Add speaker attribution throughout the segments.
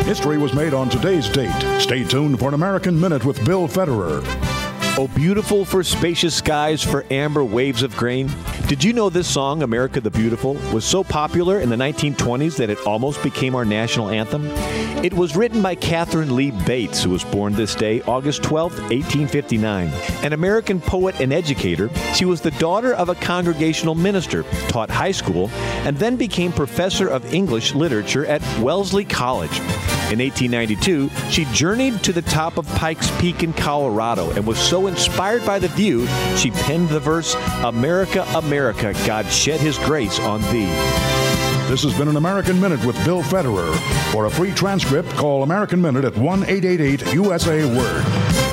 Speaker 1: History was made on today's date. Stay tuned for an American Minute with Bill Federer.
Speaker 2: Oh, beautiful for spacious skies, for amber waves of grain. Did you know this song, America the Beautiful, was so popular in the 1920s that it almost became our national anthem? It was written by Catherine Lee Bates, who was born this day, August 12, 1859. An American poet and educator, she was the daughter of a congregational minister, taught high school, and then became professor of English literature at Wellesley College. In 1892, she journeyed to the top of Pikes Peak in Colorado and was so inspired by the view, she penned the verse, America, America, God shed his grace on thee.
Speaker 1: This has been an American Minute with Bill Federer. For a free transcript, call American Minute at 1-888-USA-WORD.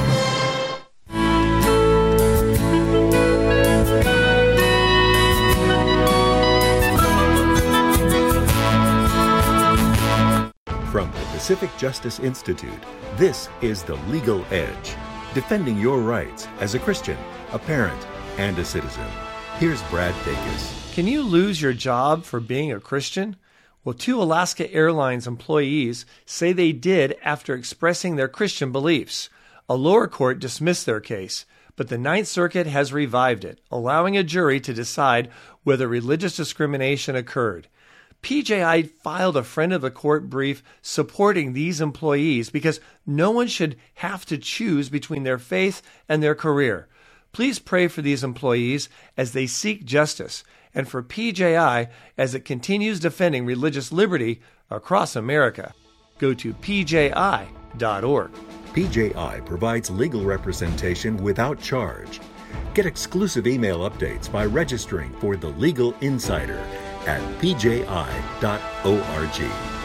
Speaker 3: From the Pacific Justice Institute, this is The Legal Edge, defending your rights as a Christian, a parent, and a citizen. Here's Brad Dacus.
Speaker 4: Can you lose your job for being a Christian? Well, 2 Alaska Airlines employees say they did after expressing their Christian beliefs. A lower court dismissed their case, but the Ninth Circuit has revived it, allowing a jury to decide whether religious discrimination occurred. PJI filed a friend of the court brief supporting these employees because no one should have to choose between their faith and their career. Please pray for these employees as they seek justice and for PJI as it continues defending religious liberty across America. Go to pji.org.
Speaker 3: PJI provides legal representation without charge. Get exclusive email updates by registering for The Legal Insider at pji.org.